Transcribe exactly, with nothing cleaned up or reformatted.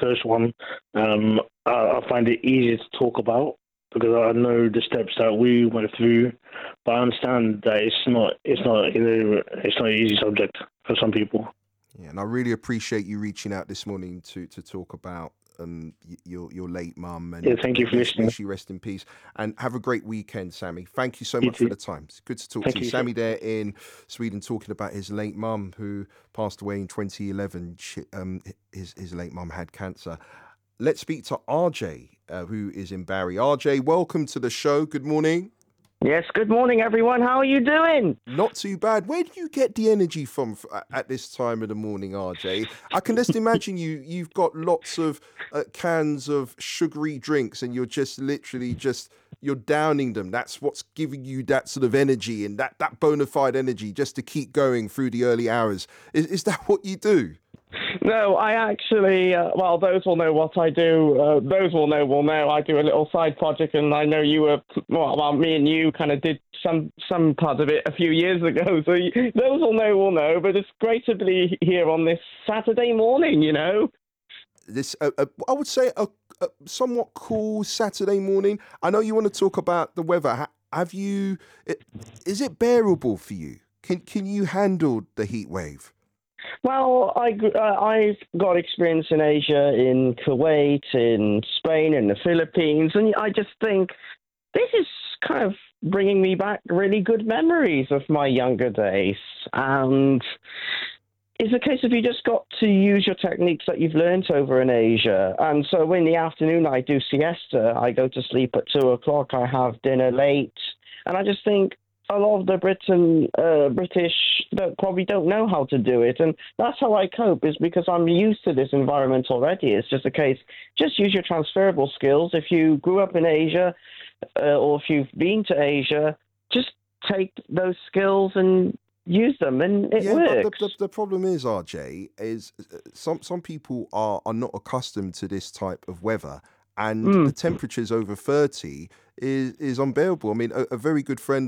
first one, um, I, I find it easier to talk about because I know the steps that we went through. But I understand that it's not, it's not, you know, it's not an easy subject for some people. Yeah, and I really appreciate you reaching out this morning to to talk about um y- your your late mum, Yeah, and thank may, you for may, may listening. she rest in peace. And have a great weekend, Sammy. Thank you so You much for too. the time. It's good to talk to Thank you, you, sir. Sammy. There in Sweden, talking about his late mum who passed away in twenty eleven. She, um, his his late mum had cancer. Let's speak to R J, uh, who is in Barry. R J, welcome to the show. Good morning. Yes, good morning, everyone. How are you doing? Not too bad. Where do you get the energy from f- a- at this time of the morning, R J? I can just imagine you, you've got lots of uh, cans of sugary drinks and you're just literally just, you're downing them. That's what's giving you that sort of energy and that, that bona fide energy just to keep going through the early hours. Is, is that what you do? No, I actually, uh, well, those will know what I do. Uh, those will know will know. I do a little side project, and I know you were, well, well me and you kind of did some some part of it a few years ago. So you, those will know will know. But it's great to be here on this Saturday morning, you know. This, uh, uh, I would say, a, a somewhat cool Saturday morning. I know you want to talk about the weather. Ha- Have you? i- Is it bearable for you? Can Can you handle the heat wave? Well, I, gr- uh, I've got experience in Asia, in Kuwait, in Spain, in the Philippines, and I just think this is kind of bringing me back really good memories of my younger days. And it's a case of you just got to use your techniques that you've learnt over in Asia. And so in the afternoon, I do siesta. I go to sleep at two o'clock. I have dinner late. And I just think a lot of the Britain, uh, British don't, probably don't know how to do it. And that's how I cope, is because I'm used to this environment already. It's just a case, just use your transferable skills. If you grew up in Asia, uh, or if you've been to Asia, just take those skills and use them, and it Yeah, but the, works. the the problem is, R J, is uh, some some people are are not accustomed to this type of weather, and the Mm. temperatures over thirty is is unbearable. I mean, a, a very good friend